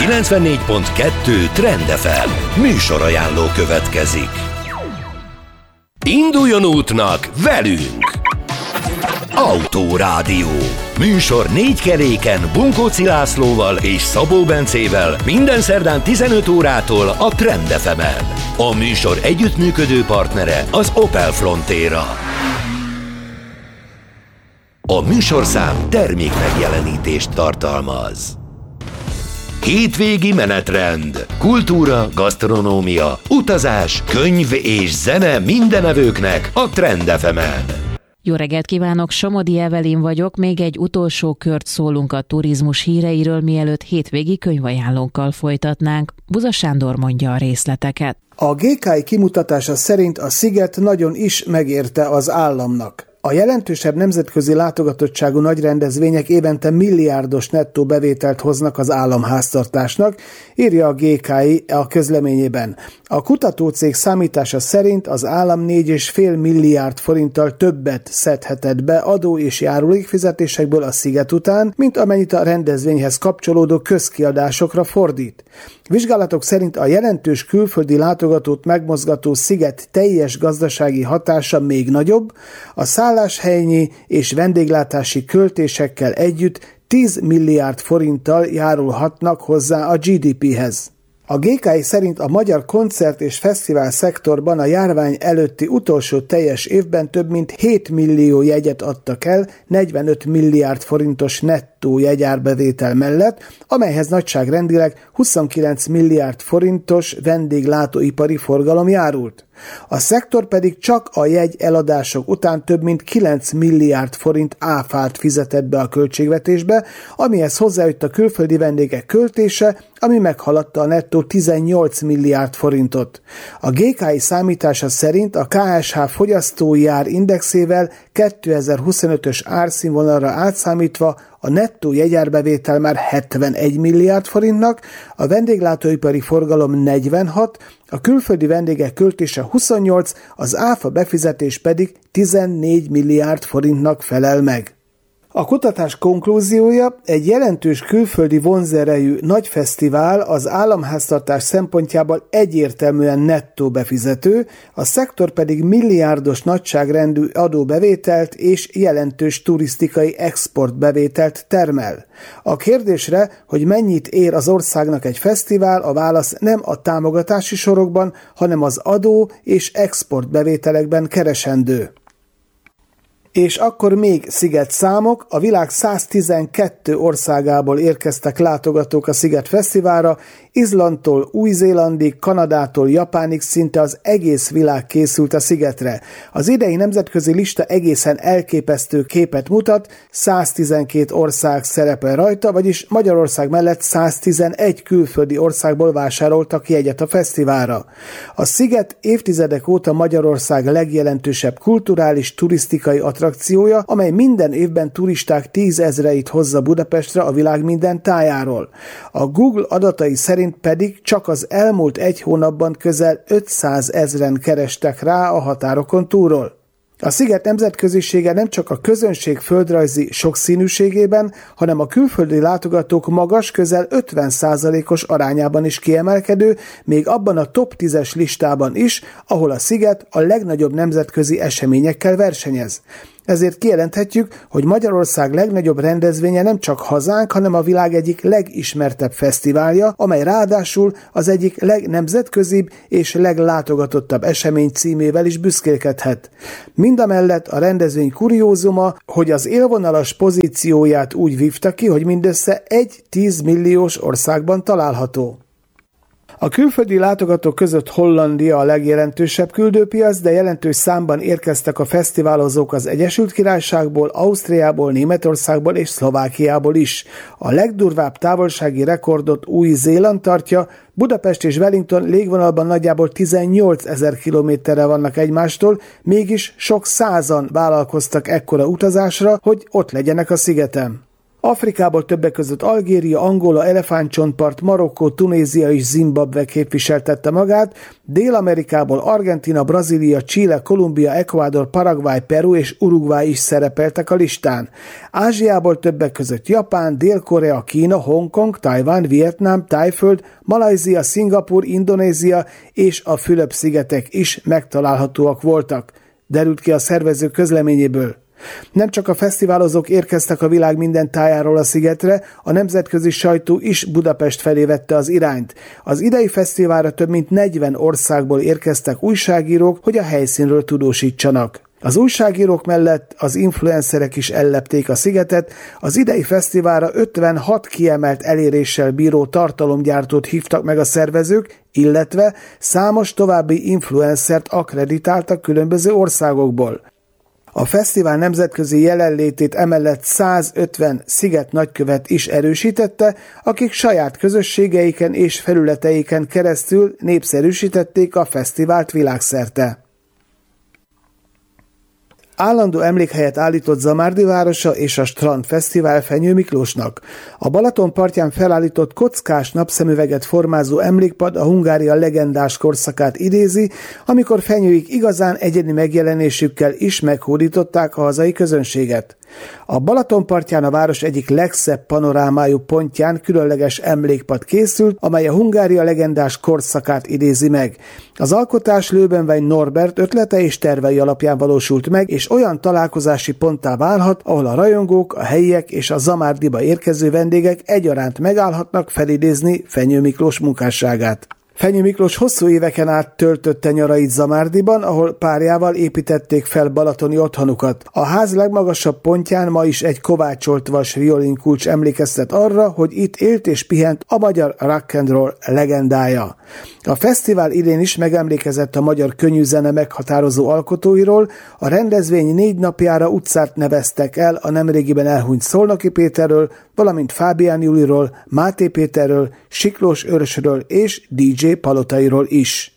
94.2 Trend FM műsorajánló következik. Induljon útnak velünk! Autórádió. Műsor 4 keréken Bunkóci Lászlóval és Szabó Bencével minden szerdán 15 órától a Trend FM-en. A műsor együttműködő partnere az Opel Frontera. A műsorszám termékmegjelenítést tartalmaz. Hétvégi menetrend, kultúra, gasztronómia, utazás, könyv és zene mindenevőknek a Trend FM-en. Jó reggelt kívánok, Somodi Evelin vagyok, még egy utolsó kört szólunk a turizmus híreiről, mielőtt hétvégi könyvajánlónkkal folytatnánk. Buza Sándor mondja a részleteket. A GKI kimutatása szerint a sziget nagyon is megérte az államnak. A jelentősebb nemzetközi látogatottságú nagyrendezvények évente milliárdos nettó bevételt hoznak az államháztartásnak, írja a GKI a közleményében. A kutatócég számítása szerint az állam 4,5 milliárd forinttal többet szedhetett be adó és járulékfizetésekből a sziget után, mint amennyit a rendezvényhez kapcsolódó közkiadásokra fordít. Vizsgálatok szerint a jelentős külföldi látogatót megmozgató sziget teljes gazdasági hatása még nagyobb, a szálláshelyi és vendéglátási költésekkel együtt 10 milliárd forinttal járulhatnak hozzá a GDP-hez. A GKI szerint a magyar koncert és fesztivál szektorban a járvány előtti utolsó teljes évben több mint 7 millió jegyet adtak el 45 milliárd forintos nettó jegyárbevétel mellett, amelyhez nagyságrendileg 29 milliárd forintos vendéglátóipari forgalom járult. A szektor pedig csak a jegy eladások után több mint 9 milliárd forint áfát fizetett be a költségvetésbe, amihez hozzájött a külföldi vendégek költése, ami meghaladta a nettó 18 milliárd forintot. A GKI számítása szerint a KSH fogyasztói ár indexével 2025-ös árszínvonalra átszámítva a nettó jegyárbevétel már 71 milliárd forintnak, a vendéglátóipari forgalom 46, a külföldi vendégek költése 28, az áfa befizetés pedig 14 milliárd forintnak felel meg. A kutatás konklúziója: egy jelentős külföldi vonzerejű nagy fesztivál az államháztartás szempontjából egyértelműen nettó befizető, a szektor pedig milliárdos nagyságrendű adóbevételt és jelentős turisztikai exportbevételt termel. A kérdésre, hogy mennyit ér az országnak egy fesztivál, a válasz nem a támogatási sorokban, hanem az adó és exportbevételekben keresendő. És akkor még szigetszámok: a világ 112 országából érkeztek látogatók a Sziget Fesztiválra, Izlandtól Új-Zélandig, Kanadától Japánig szinte az egész világ készült a szigetre. Az idei nemzetközi lista egészen elképesztő képet mutat, 112 ország szerepel rajta, vagyis Magyarország mellett 111 külföldi országból vásároltak jegyet a fesztiválra. A sziget évtizedek óta Magyarország legjelentősebb kulturális, turisztikai attrakciója, amely minden évben turisták 10 000-eit hozza Budapestre a világ minden tájáról. A Google adatai szerint pedig csak az elmúlt egy hónapban közel 500 000-en kerestek rá a határokon túlról. A sziget nemzetközisége nem csak a közönség földrajzi sokszínűségében, hanem a külföldi látogatók magas, közel 50%-os arányában is kiemelkedő, még abban a top 10-es listában is, ahol a sziget a legnagyobb nemzetközi eseményekkel versenyez. Ezért kijelenthetjük, hogy Magyarország legnagyobb rendezvénye nem csak hazánk, hanem a világ egyik legismertebb fesztiválja, amely ráadásul az egyik legnemzetközibb és leglátogatottabb esemény címével is büszkélkedhet. Mindamellett a rendezvény kuriózuma, hogy az élvonalas pozícióját úgy vívta ki, hogy mindössze egy 10 milliós országban található. A külföldi látogatók között Hollandia a legjelentősebb küldőpiac, de jelentős számban érkeztek a fesztiválozók az Egyesült Királyságból, Ausztriából, Németországból és Szlovákiából is. A legdurvább távolsági rekordot Új-Zéland tartja, Budapest és Wellington légvonalban nagyjából 18 000 kilométerre vannak egymástól, mégis sok százan vállalkoztak ekkora utazásra, hogy ott legyenek a szigeten. Afrikából többek között Algéria, Angola, Elefántcsontpart, Marokkó, Tunézia és Zimbabwe képviseltette magát, Dél-Amerikából Argentína, Brazília, Chile, Kolumbia, Ecuador, Paraguay, Peru és Uruguay is szerepeltek a listán. Ázsiából többek között Japán, Dél-Korea, Kína, Hongkong, Tajvan, Vietnám, Tájföld, Malajzia, Szingapur, Indonézia és a Fülöp-szigetek is megtalálhatóak voltak, derült ki a szervező közleményéből. Nem csak a fesztiválozók érkeztek a világ minden tájáról a szigetre, a nemzetközi sajtó is Budapest felé vette az irányt. Az idei fesztiválra több mint 40 országból érkeztek újságírók, hogy a helyszínről tudósítsanak. Az újságírók mellett az influencerek is ellepték a szigetet, az idei fesztiválra 56 kiemelt eléréssel bíró tartalomgyártót hívtak meg a szervezők, illetve számos további influencert akkreditáltak különböző országokból. A fesztivál nemzetközi jelenlétét emellett 150 sziget nagykövet is erősítette, akik saját közösségeiken és felületeiken keresztül népszerűsítették a fesztivált világszerte. Állandó emlékhelyet állított Zamárdi városa és a Strandfesztivál Fenyő Miklósnak. A Balaton partján felállított kockás napszemüveget formázó emlékpad a Hungária legendás korszakát idézi, amikor fenyőik igazán egyedi megjelenésükkel is meghódították a hazai közönséget. A Balaton partján a város egyik legszebb panorámájú pontján különleges emlékpad készült, amely a Hungária legendás korszakát idézi meg. Az alkotás Löwenwein Norbert ötlete és tervei alapján valósult meg, és olyan találkozási ponttá válhat, ahol a rajongók, a helyiek és a Zamárdiba érkező vendégek egyaránt megállhatnak felidézni Fenyő Miklós munkásságát. Fenyő Miklós hosszú éveken át töltötte nyarait Zamárdiban, ahol párjával építették fel balatoni otthonukat. A ház legmagasabb pontján ma is egy kovácsolt vas violinkulcs emlékeztet arra, hogy itt élt és pihent a magyar rock and roll legendája. A fesztivál idén is megemlékezett a magyar könnyűzene meghatározó alkotóiról, a rendezvény 4 napjára utcát neveztek el a nemrégiben elhunyt Szolnoki Péterről, valamint Fábián Juliról, Máté Péterről, Siklós Örsről és DJ Palotairól is.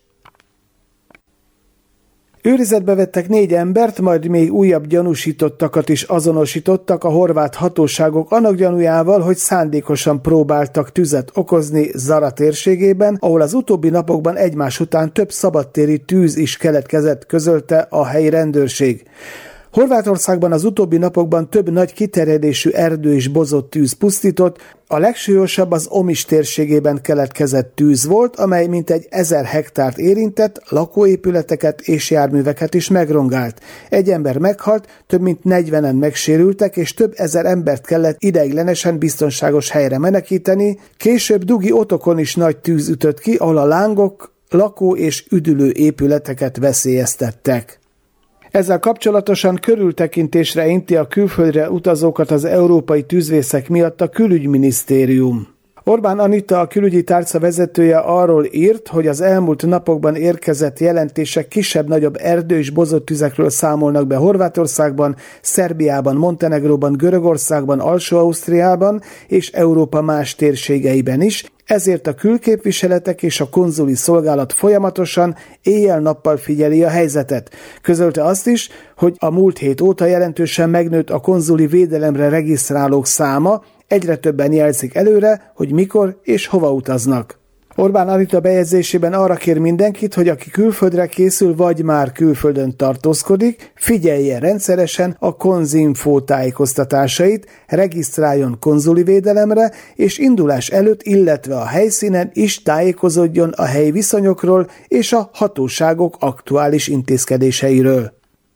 Őrizetbe vettek 4 embert, majd még újabb gyanúsítottakat is azonosítottak a horvát hatóságok annak gyanújával, hogy szándékosan próbáltak tüzet okozni Zara térségében, ahol az utóbbi napokban egymás után több szabadtéri tűz is keletkezett, közölte a helyi rendőrség. Horvátországban az utóbbi napokban több nagy kiterjedésű erdő és bozott tűz pusztított, a legsúlyosabb az Omis térségében keletkezett tűz volt, amely mintegy 1000 hektárt érintett, lakóépületeket és járműveket is megrongált. Egy ember meghalt, több mint 40-en megsérültek, és több ezer embert kellett ideiglenesen biztonságos helyre menekíteni. Később Dugi Otokon is nagy tűz ütött ki, ahol a lángok lakó és üdülő épületeket veszélyeztettek. Ezzel kapcsolatosan körültekintésre inti a külföldre utazókat az európai tűzvészek miatt a külügyminisztérium. Orbán Anita, a külügyi tárca vezetője arról írt, hogy az elmúlt napokban érkezett jelentések kisebb-nagyobb erdő- és bozott tüzekről számolnak be Horvátországban, Szerbiában, Montenegróban, Görögországban, Alsó-Ausztriában és Európa más térségeiben is, ezért a külképviseletek és a konzuli szolgálat folyamatosan éjjel-nappal figyeli a helyzetet. Közölte azt is, hogy a múlt hét óta jelentősen megnőtt a konzuli védelemre regisztrálók száma, egyre többen jelzik előre, hogy mikor és hova utaznak. Orbán Anita bejegyzésében arra kér mindenkit, hogy aki külföldre készül, vagy már külföldön tartózkodik, figyelje rendszeresen a Konzinfo tájékoztatásait, regisztráljon konzuli védelemre, és indulás előtt, illetve a helyszínen is tájékozódjon a helyi viszonyokról és a hatóságok aktuális intézkedéseiről.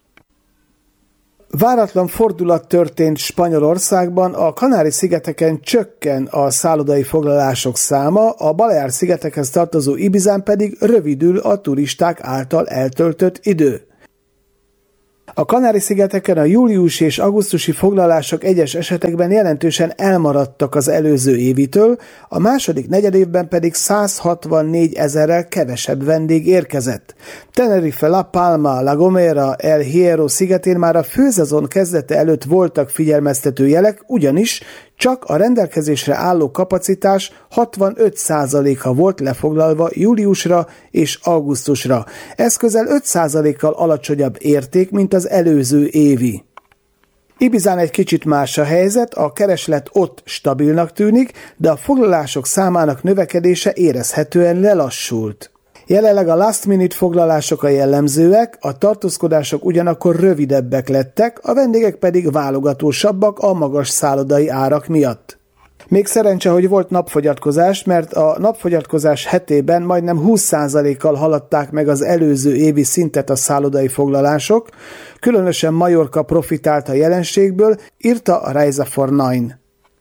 Váratlan fordulat történt Spanyolországban, a Kanári-szigeteken csökken a szállodai foglalások száma, a Baleár-szigetekhez tartozó Ibizán pedig rövidül a turisták által eltöltött idő. A Kanári-szigeteken a július és augusztusi foglalások egyes esetekben jelentősen elmaradtak az előző évitől, a második negyedévben pedig 164 000-rel kevesebb vendég érkezett. Tenerife, La Palma, La Gomera, El Hierro szigetén már a főszezon kezdete előtt voltak figyelmeztető jelek, ugyanis csak a rendelkezésre álló kapacitás 65%-a volt lefoglalva júliusra és augusztusra. Ez közel 5%-kal alacsonyabb érték, mint az előző évi. Ibizán egy kicsit más a helyzet, a kereslet ott stabilnak tűnik, de a foglalások számának növekedése érezhetően lelassult. Jelenleg a last minute foglalások a jellemzőek, a tartózkodások ugyanakkor rövidebbek lettek, a vendégek pedig válogatósabbak a magas szállodai árak miatt. Még szerencse, hogy volt napfogyatkozás, mert a napfogyatkozás hetében majdnem 20%-kal haladták meg az előző évi szintet a szállodai foglalások, különösen Majorka profitált a jelenségből, írta a Rise for Nine.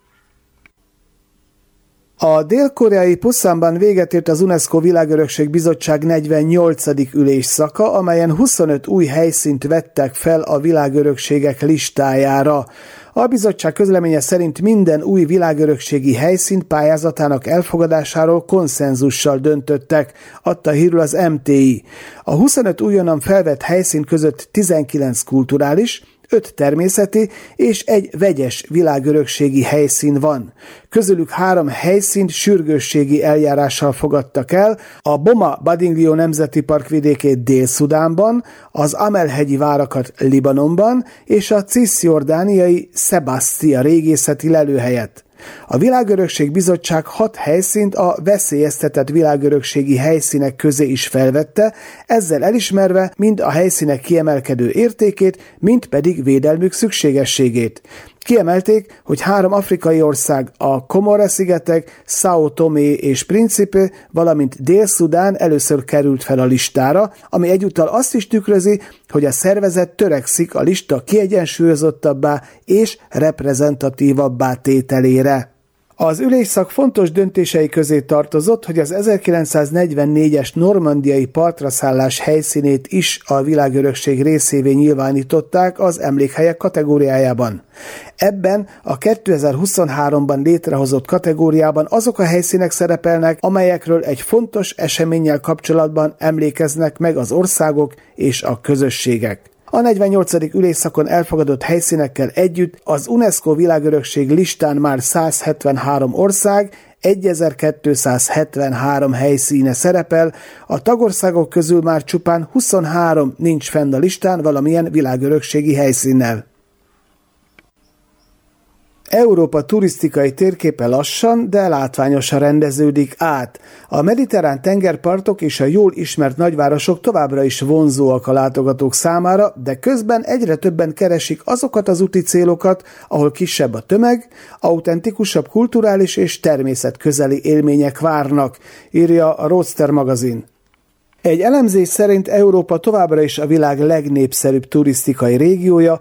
A dél-koreai Pusanban véget ért az UNESCO Világörökség Bizottság 48. ülésszaka, amelyen 25 új helyszínt vettek fel a világörökségek listájára. A bizottság közleménye szerint minden új világörökségi helyszín pályázatának elfogadásáról konszenzussal döntöttek, adta hírül az MTI. A 25 újonnan felvett helyszín között 19 kulturális, 5 természeti és egy vegyes világörökségi helyszín van. Közülük 3 helyszínt sürgősségi eljárással fogadtak el, a Boma Badinglio Nemzeti Park vidékét Dél-Szudánban, az Amel-hegyi várakat Libanonban és a cisjordániai Sebastia régészeti lelőhelyet. A Világörökség Bizottság 6 helyszínt a veszélyeztetett világörökségi helyszínek közé is felvette, ezzel elismerve mind a helyszínek kiemelkedő értékét, mind pedig védelmük szükségességét. Kiemelték, hogy 3 afrikai ország, a Comore-szigetek, São Tomé és Príncipe, valamint Dél-Szudán először került fel a listára, ami egyúttal azt is tükrözi, hogy a szervezet törekszik a lista kiegyensúlyozottabbá és reprezentatívabbá tételére. Az ülésszak fontos döntései közé tartozott, hogy az 1944-es normandiai partraszállás helyszínét is a világörökség részévé nyilvánították az emlékhelyek kategóriájában. Ebben a 2023-ban létrehozott kategóriában azok a helyszínek szerepelnek, amelyekről egy fontos eseménnyel kapcsolatban emlékeznek meg az országok és a közösségek. A 48. ülésszakon elfogadott helyszínekkel együtt az UNESCO világörökség listán már 173 ország, 1273 helyszíne szerepel, a tagországok közül már csupán 23 nincs fenn a listán valamilyen világörökségi helyszínnel. Európa turisztikai térképe lassan, de látványosan rendeződik át. A mediterrán tengerpartok és a jól ismert nagyvárosok továbbra is vonzóak a látogatók számára, de közben egyre többen keresik azokat az úti célokat, ahol kisebb a tömeg, autentikusabb kulturális és természetközeli élmények várnak, írja a Roadster magazin. Egy elemzés szerint Európa továbbra is a világ legnépszerűbb turisztikai régiója,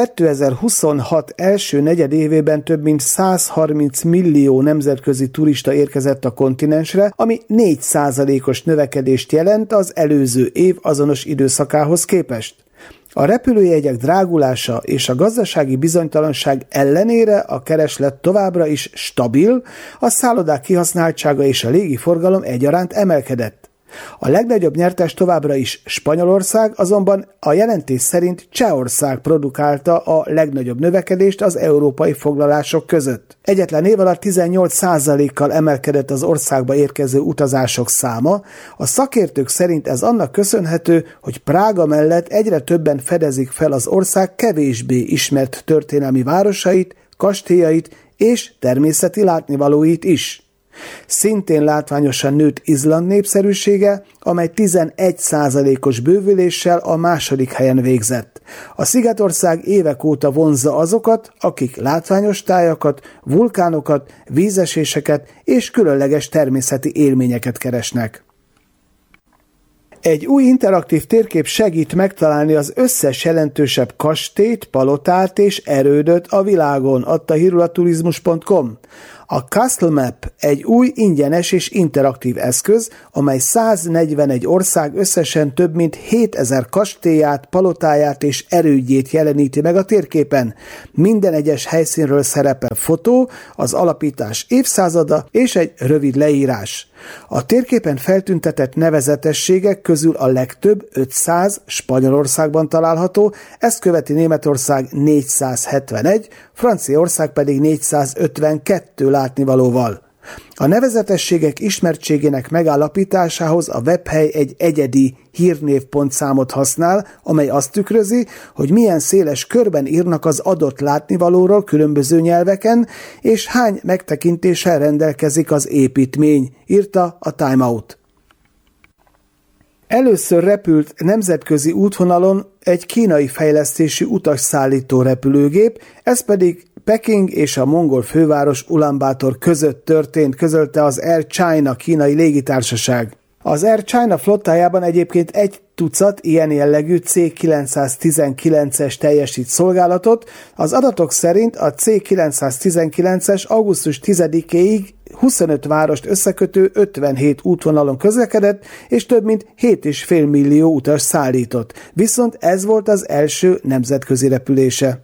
2026 első negyedévében több mint 130 millió nemzetközi turista érkezett a kontinensre, ami 4%-os növekedést jelent az előző év azonos időszakához képest. A repülőjegyek drágulása és a gazdasági bizonytalanság ellenére a kereslet továbbra is stabil, a szállodák kihasználtsága és a légiforgalom egyaránt emelkedett. A legnagyobb nyertes továbbra is Spanyolország, azonban a jelentés szerint Csehország produkálta a legnagyobb növekedést az európai foglalások között. Egyetlen év alatt 18%-kal emelkedett az országba érkező utazások száma, a szakértők szerint ez annak köszönhető, hogy Prága mellett egyre többen fedezik fel az ország kevésbé ismert történelmi városait, kastélyait és természeti látnivalóit is. Szintén látványosan nőtt Izland népszerűsége, amely 11%-os bővüléssel a második helyen végzett. A szigetország évek óta vonzza azokat, akik látványos tájakat, vulkánokat, vízeséseket és különleges természeti élményeket keresnek. Egy új interaktív térkép segít megtalálni az összes jelentősebb kastélyt, palotát és erődöt a világon, adta hírül a turizmus.com. A Castle Map egy új ingyenes és interaktív eszköz, amely 141 ország összesen több mint 7000 kastélyát, palotáját és erődjét jeleníti meg a térképen. Minden egyes helyszínről szerepel fotó, az alapítás évszázada és egy rövid leírás. A térképen feltüntetett nevezetességek közül a legtöbb, 500 Spanyolországban található, ezt követi Németország 471, Franciaország pedig 452 látnivalóval. A nevezetességek ismertségének megállapításához a webhely egy egyedi hírnévpontszámot használ, amely azt tükrözi, hogy milyen széles körben írnak az adott látnivalóról különböző nyelveken, és hány megtekintéssel rendelkezik az építmény, írta a Time Out. Először repült nemzetközi útvonalon egy kínai fejlesztésű utasszállító repülőgép, ez pedig Peking és a mongol főváros Ulaanbaatar között történt, közölte az Air China kínai légitársaság. Az Air China flottájában egyébként 100 ilyen jellegű C-919-es teljesít szolgálatot. Az adatok szerint a C-919-es augusztus 10-éig 25 várost összekötő 57 útvonalon közlekedett, és több mint 7,5 millió utas szállított. Viszont ez volt az első nemzetközi repülése.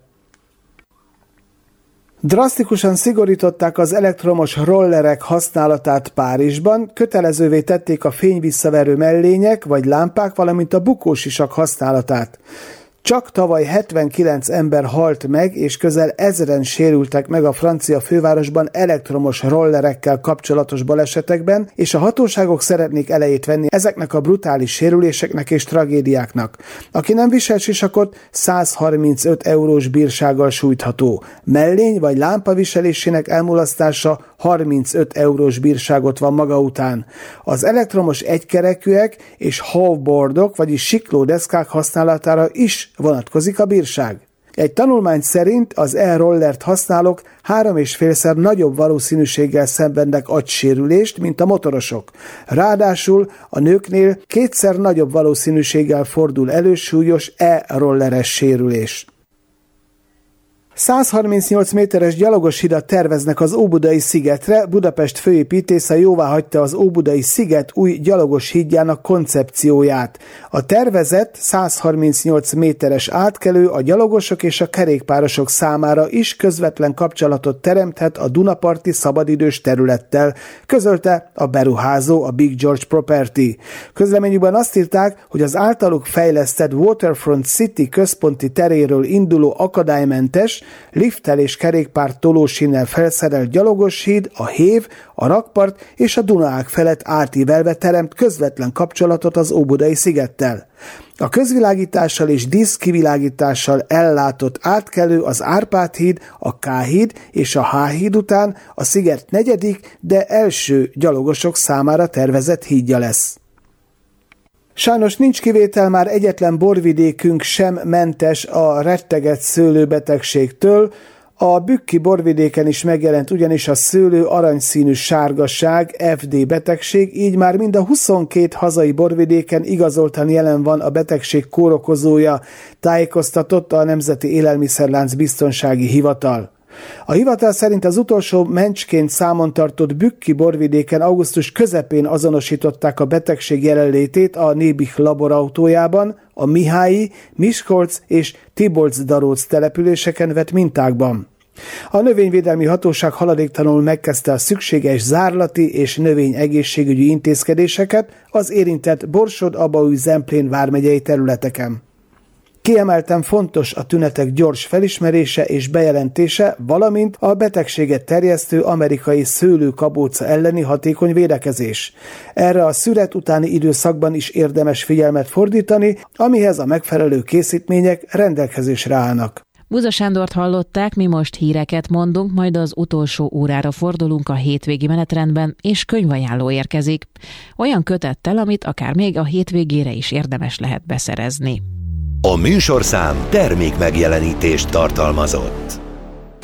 Drasztikusan szigorították az elektromos rollerek használatát Párizsban, kötelezővé tették a fényvisszaverő mellények vagy lámpák, valamint a bukósisak használatát. Csak tavaly 79 ember halt meg, és közel 1000-en sérültek meg a francia fővárosban elektromos rollerekkel kapcsolatos balesetekben, és a hatóságok szeretnék elejét venni ezeknek a brutális sérüléseknek és tragédiáknak. Aki nem visel sisakot, 135 eurós bírsággal sújtható. Mellény vagy lámpa viselésének elmulasztása 35 eurós bírságot van maga után. Az elektromos egykerekűek és hoverboardok, vagyis siklódeszkák használatára is vonatkozik a bírság. Egy tanulmány szerint az e-rollert használók 3,5-szer nagyobb valószínűséggel szenvednek agysérülést, mint a motorosok. Ráadásul a nőknél 2-szer nagyobb valószínűséggel fordul elő súlyos e-rolleres sérülés. 138 méteres gyalogos hidat terveznek az Óbudai szigetre. Budapest főépítésze jóváhagyta az Óbudai sziget új gyalogos hídjának koncepcióját. A tervezett 138 méteres átkelő a gyalogosok és a kerékpárosok számára is közvetlen kapcsolatot teremthet a dunaparti szabadidős területtel, közölte a beruházó, a Big George Property. Közleményükben azt írták, hogy az általuk fejlesztett Waterfront City központi teréről induló akadálymentes, lifttel és kerékpár tolósínnel felszerelt gyalogos híd a Hév, a rakpart és a Dunaág felett átívelve teremt közvetlen kapcsolatot az Óbudai szigettel. A közvilágítással és díszkivilágítással ellátott átkelő az Árpád híd, a K-híd és a H-híd után a sziget negyedik, de első gyalogosok számára tervezett hídja lesz. Sajnos nincs kivétel, már egyetlen borvidékünk sem mentes a retteget szőlőbetegségtől. A bükki borvidéken is megjelent ugyanis a szőlő aranyszínű sárgaság, FD betegség, így már mind a 22 hazai borvidéken igazoltan jelen van a betegség kórokozója, tájékoztatott a Nemzeti Élelmiszerlánc Biztonsági Hivatal. A hivatal szerint az utolsó mencsként számon tartott bükki borvidéken augusztus közepén azonosították a betegség jelenlétét a Nébih laborautójában, a Mihályi, Miskolc és Tibolcz-Daróc településeken vett mintákban. A növényvédelmi hatóság haladéktalanul megkezdte a szükséges zárlati és növényegészségügyi intézkedéseket az érintett Borsod-Abaúj-Zemplén vármegyei területeken. Kiemelten fontos a tünetek gyors felismerése és bejelentése, valamint a betegséget terjesztő amerikai szőlőkabóca elleni hatékony védekezés. Erre a szüret utáni időszakban is érdemes figyelmet fordítani, amihez a megfelelő készítmények rendelkezésre állnak. Buza Sándort hallották, mi most híreket mondunk, majd az utolsó órára fordulunk a hétvégi menetrendben, és könyvajánló érkezik. Olyan kötettel, amit akár még a hétvégére is érdemes lehet beszerezni. A műsorszám termékmegjelenítést tartalmazott.